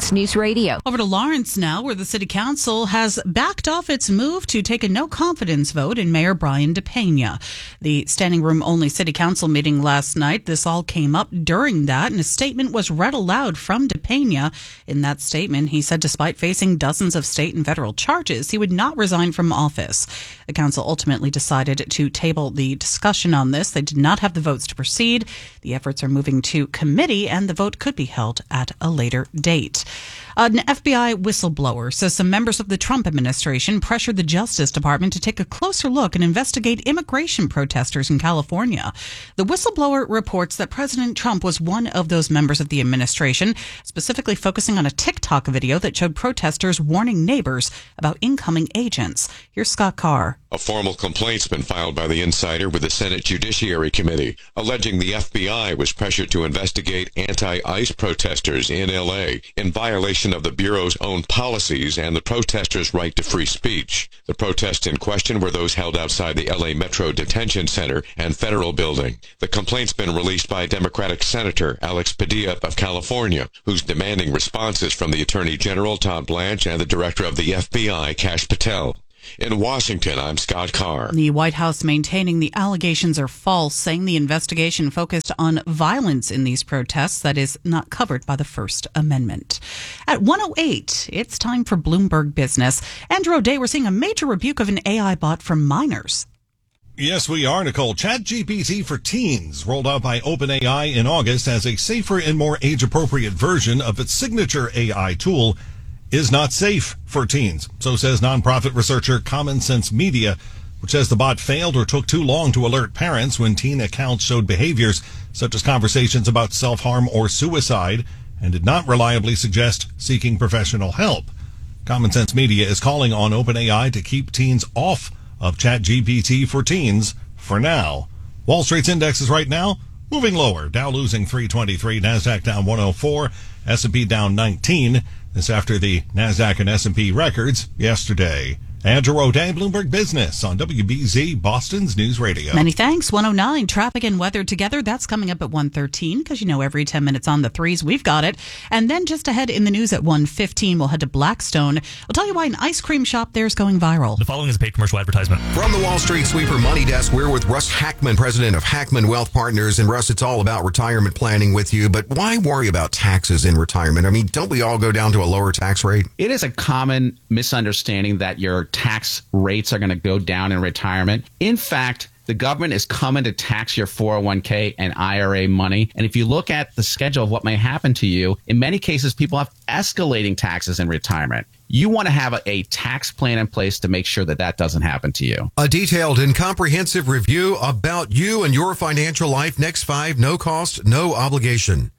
Boston's News Radio. Over to Lawrence now, where the city council has backed off its move to take a no confidence vote in Mayor Brian DePena. The standing room only city council meeting last night, this all came up during that, and a statement was read aloud from DePena. In that statement, he said despite facing dozens of state and federal charges, he would not resign from office. The council ultimately decided to table the discussion on this. They did not have the votes to proceed. The efforts are moving to committee, and the vote could be held at a later date. An FBI whistleblower says some members of the Trump administration pressured the Justice Department to take a closer look and investigate immigration protesters in California. The whistleblower reports that President Trump was one of those members of the administration, specifically focusing on a TikTok video that showed protesters warning neighbors about incoming agents. Here's Scott Carr. A formal complaint's been filed by the insider with the Senate Judiciary Committee, alleging the FBI was pressured to investigate anti-ICE protesters in L.A. in violation of the Bureau's own policies and the protesters' right to free speech. The protests in question were those held outside the L.A. Metro Detention Center and Federal Building. The complaint's been released by Democratic Senator Alex Padilla of California, who's demanding responses from the Attorney General Todd Blanche and the Director of the FBI, Kash Patel. In Washington, I'm Scott Carr. The White House maintaining the allegations are false, saying the investigation focused on violence in these protests that is not covered by the First Amendment. At 1:08, it's time for Bloomberg Business. Andrew O'Day, we're seeing a major rebuke of an AI bot from minors. Yes, we are, Nicole. ChatGPT for Teens, rolled out by OpenAI in August as a safer and more age-appropriate version of its signature AI tool, is not safe for teens. So says nonprofit researcher Common Sense Media, which says the bot failed or took too long to alert parents when teen accounts showed behaviors such as conversations about self-harm or suicide and did not reliably suggest seeking professional help. Common Sense Media is calling on OpenAI to keep teens off of ChatGPT for Teens for now. Wall Street's indexes right now moving lower. Dow losing 323, NASDAQ down 104, S&P down 19. This after the NASDAQ and S&P records yesterday. Andrew O'Day, Bloomberg Business on WBZ, Boston's News Radio. Many thanks. 109, traffic and weather together. That's coming up at 1:13 because, you know, every 10 minutes on the threes, we've got it. And then just ahead in the news at 1:15, we'll head to Blackstone. We'll tell you why an ice cream shop there is going viral. The following is a paid commercial advertisement. From the Wall Street Sweeper Money Desk, we're with Russ Hackman, president of Hackman Wealth Partners. And Russ, it's all about retirement planning with you. But why worry about taxes in retirement? I mean, don't we all go down to a lower tax rate? It is a common misunderstanding that your tax rates are going to go down in retirement. In fact, the government is coming to tax your 401k and IRA money. And if you look at the schedule of what may happen to you, in many cases, people have escalating taxes in retirement. You want to have a tax plan in place to make sure that that doesn't happen to you. A detailed and comprehensive review about you and your financial life. Next 5, no cost, no obligation.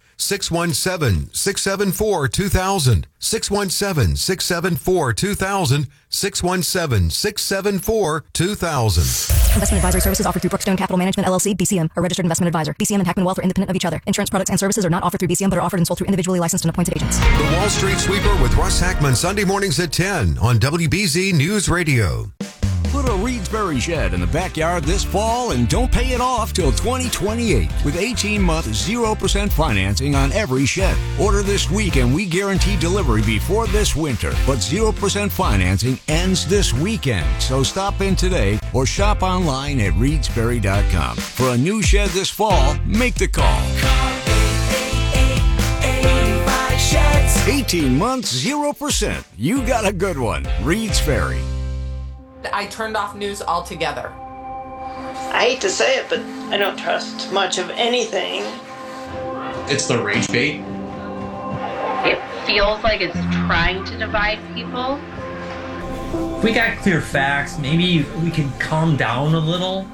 617-674-2000. 617-674-2000. 617-674-2000. Investment advisory services offered through Brookstone Capital Management, LLC, BCM, a registered investment advisor. BCM and Hackman Wealth are independent of each other. Insurance products and services are not offered through BCM, but are offered and sold through individually licensed and appointed agents. The Wall Street Sweeper with Russ Hackman, Sunday mornings at 10 on WBZ News Radio. Put a Reedsbury shed in the backyard this fall and don't pay it off till 2028 with 18-month 0% financing on every shed. Order this week and we guarantee delivery before this winter. But 0% financing ends this weekend. So stop in today or shop online at Reedsbury.com. For a new shed this fall, make the call. Call 888-85-SHEDS. 18 months, 0%. You got a good one. Reeds Ferry. I turned off news altogether. I hate to say it, but I don't trust much of anything. It's the rage bait. It feels like it's trying to divide people. If we got clear facts, maybe we can calm down a little.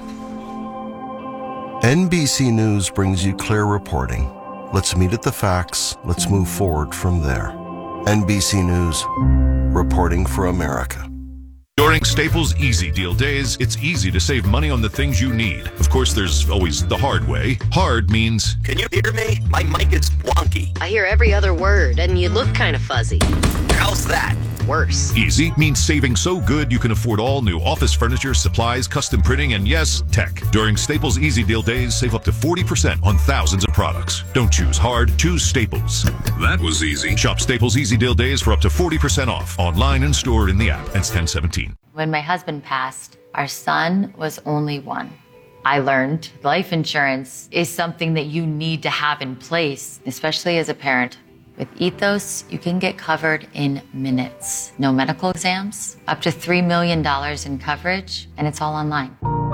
NBC News brings you clear reporting. Let's meet at the facts. Let's move forward from there. NBC News, reporting for America. During Staples Easy Deal Days, it's easy to save money on the things you need. Of course, there's always the hard way. Hard means... Can you hear me? My mic is wonky. I hear every other word, and you look kind of fuzzy. How's that? worse. Easy means saving so good you can afford all new office furniture, supplies, custom printing, and yes, tech. During Staples Easy Deal Days, save up to 40% on thousands of products. Don't choose hard, choose Staples. That was easy. Shop Staples Easy Deal Days for up to 40% off. Online and stored in the app. Ends 10/17. When my husband passed, our son was only 1. I learned life insurance is something that you need to have in place, especially as a parent. With Ethos, you can get covered in minutes. No medical exams, up to $3 million in coverage, and it's all online.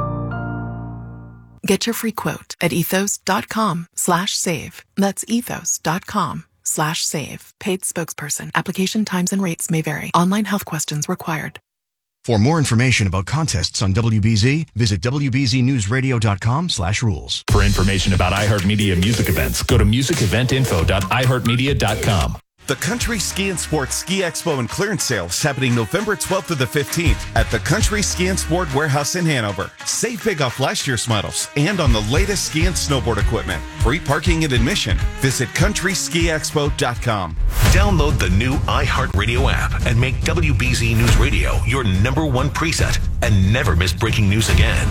Get your free quote at ethos.com/save. That's ethos.com/save. Paid spokesperson. Application times and rates may vary. Online health questions required. For more information about contests on WBZ, visit WBZNewsRadio.com/rules. For information about iHeartMedia music events, go to musiceventinfo.iheartmedia.com. The Country Ski and Sport Ski Expo and Clearance Sale is happening November 12th to the 15th at the Country Ski and Sport Warehouse in Hanover. Save big off last year's models and on the latest ski and snowboard equipment. Free parking and admission. Visit countryskiexpo.com. Download the new iHeartRadio app and make WBZ News Radio your #1 preset and never miss breaking news again.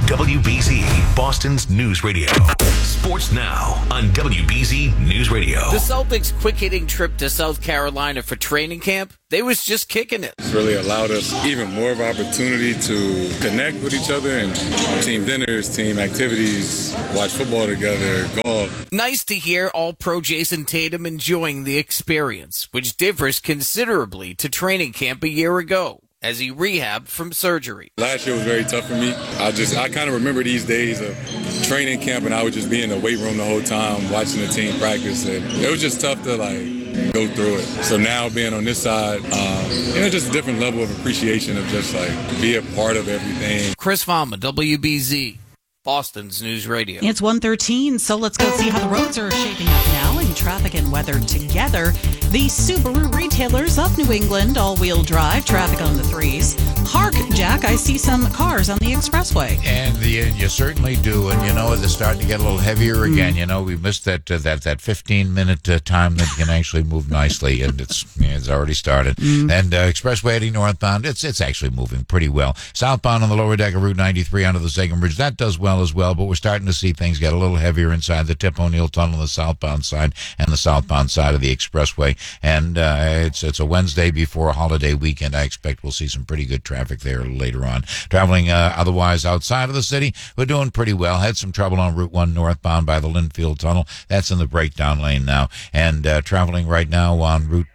WBZ, Boston's news radio. Sports now on WBZ News Radio. The Celtics' quick-hitting trip to South Carolina for training camp, they was just kicking it. It's really allowed us even more of an opportunity to connect with each other and team dinners, team activities, watch football together, golf. Nice to hear All-Pro Jason Tatum enjoying the experience, which differs considerably to training camp a year ago, as he rehabbed from surgery. Last year was very tough for me. I kind of remember these days of training camp, and I would just be in the weight room the whole time watching the team practice, and it was just tough to go through it. So now being on this side, just a different level of appreciation of just be a part of everything. Chris Fama, WBZ, Boston's News Radio. It's 1:13, so let's go see how the roads are shaping up now in traffic and weather together. The Subaru retailers of New England, all-wheel drive, traffic on the 3s. Hark, Jack, I see some cars on the expressway. And you certainly do. And, they're starting to get a little heavier again. We missed that 15-minute time that you can actually move nicely, and it's already started. And expressway heading northbound, it's actually moving pretty well. Southbound on the lower deck of Route 93 onto the Second Bridge, that does well as well, but we're starting to see things get a little heavier inside the Tip O'Neill Tunnel on the southbound side and the southbound side of the expressway. And it's a Wednesday before a holiday weekend. I expect we'll see some pretty good traffic there later on. Traveling otherwise outside of the city, we're doing pretty well. Had some trouble on Route 1 northbound by the Linfield Tunnel. That's in the breakdown lane now. And traveling right now on Route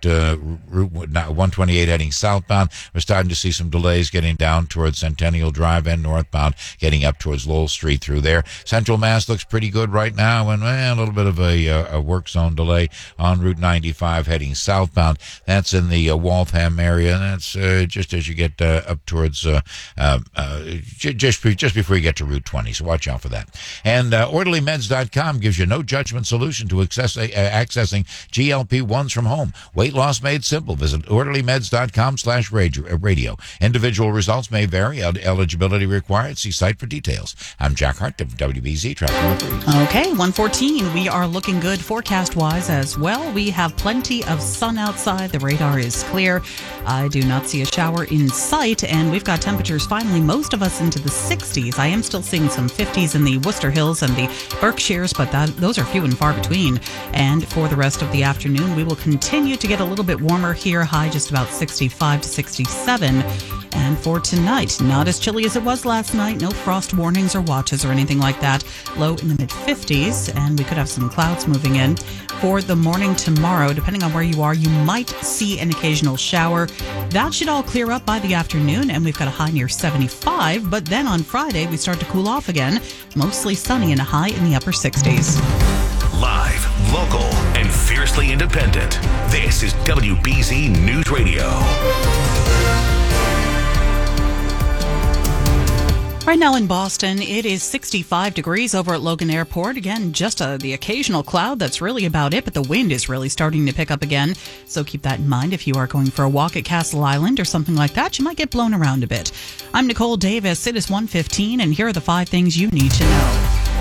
128 heading southbound, we're starting to see some delays getting down towards Centennial Drive and northbound, getting up towards Lowell Street through there. Central Mass looks pretty good right now, and a little bit of a work zone delay on Route 95 heading southbound. That's in the Waltham area. That's just as you get up towards just before you get to Route 20. So watch out for that. And OrderlyMeds.com gives you no judgment solution to accessing GLP-1s from home. Weight loss made simple. Visit OrderlyMeds.com/radio. Individual results may vary. Eligibility required. See site for details. I'm Jack Hart of WBZ Traffic. Okay, 1:14. We are looking good forecast-wise as well. We have plenty of sun outside. The radar is clear. I do not see a shower in sight, and we've got temperatures finally, most of us into the 60s. I am still seeing some 50s in the Worcester Hills and the Berkshires, but those are few and far between. And for the rest of the afternoon, we will continue to get a little bit warmer here, high just about 65 to 67. And for tonight, not as chilly as it was last night. No frost warnings or watches or anything like that. Low in the mid-50s, and we could have some clouds moving in. For the morning tomorrow, depending on where you are, you might see an occasional shower. That should all clear up by the afternoon, and we've got a high near 75. But then on Friday, we start to cool off again. Mostly sunny and a high in the upper 60s. Live, local, and fiercely independent. This is WBZ News Radio. Right now in Boston, it is 65 degrees over at Logan Airport. Again, just the occasional cloud. That's really about it, but the wind is really starting to pick up again. So keep that in mind if you are going for a walk at Castle Island or something like that. You might get blown around a bit. I'm Nicole Davis. It is 1:15, and here are the 5 things you need to know.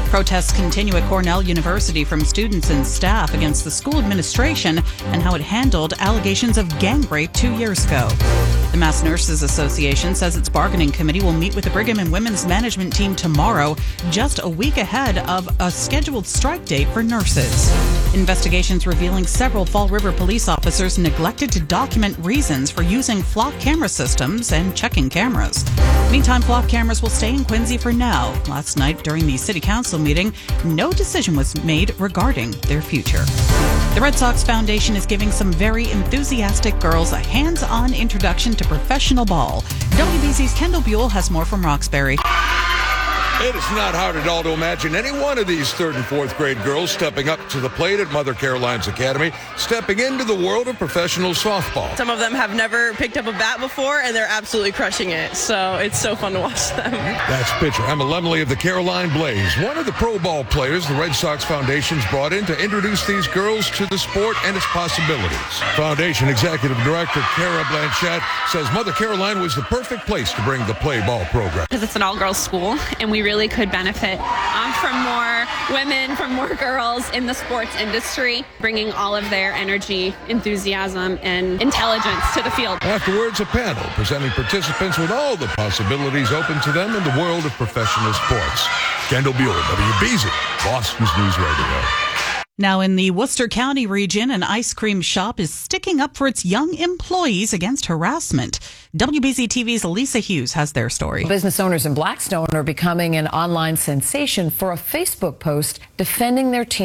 Protests continue at Cornell University from students and staff against the school administration and how it handled allegations of gang rape 2 years ago. The Mass Nurses Association says its bargaining committee will meet with the Brigham and Women's management team tomorrow, just a week ahead of a scheduled strike date for nurses. Investigations revealing several Fall River police officers neglected to document reasons for using flock camera systems and checking cameras. Meantime, flock cameras will stay in Quincy for now. Last night, during the City Council meeting, no decision was made regarding their future. The Red Sox Foundation is giving some very enthusiastic girls a hands-on introduction to professional ball. WBZ's Kendall Buell has more from Roxbury. It is not hard at all to imagine any one of these 3rd and 4th grade girls stepping up to the plate at Mother Caroline's Academy, stepping into the world of professional softball. Some of them have never picked up a bat before, and they're absolutely crushing it. So it's so fun to watch them. That's pitcher Emma Lemley of the Caroline Blaze, one of the pro ball players the Red Sox Foundation's brought in to introduce these girls to the sport and its possibilities. Foundation Executive Director Kara Blanchett says Mother Caroline was the perfect place to bring the play ball program. Because it's an all-girls school, and we really could benefit from more women, from more girls in the sports industry, bringing all of their energy, enthusiasm, and intelligence to the field. Afterwards, a panel presenting participants with all the possibilities open to them in the world of professional sports. Kendall Buell, WBZ, Boston's News Radio. Now in the Worcester County region, an ice cream shop is sticking up for its young employees against harassment. WBZ TV's Lisa Hughes has their story. Business owners in Blackstone are becoming an online sensation for a Facebook post defending their team.